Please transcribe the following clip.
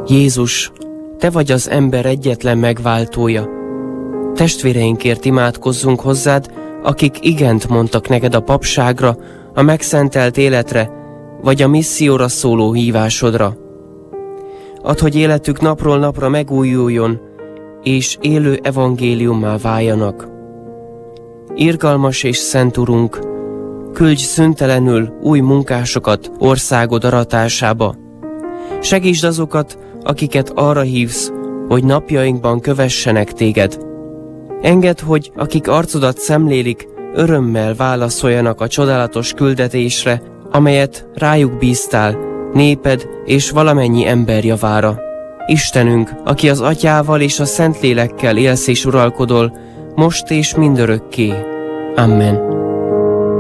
Jézus, Te vagy az ember egyetlen megváltója. Testvéreinkért imádkozzunk hozzád, akik igent mondtak neked a papságra, a megszentelt életre, vagy a misszióra szóló hívásodra. Add, hogy életük napról napra megújuljon, és élő evangéliummá váljanak. Irgalmas és szent Urunk, küldj szüntelenül új munkásokat országod aratásába. Segítsd azokat, akiket arra hívsz, hogy napjainkban kövessenek téged. Engedd, hogy akik arcodat szemlélik, örömmel válaszoljanak a csodálatos küldetésre, amelyet rájuk bíztál, néped és valamennyi ember javára. Istenünk, aki az Atyával és a Szentlélekkel élsz és uralkodol, most és mindörökké. Amen.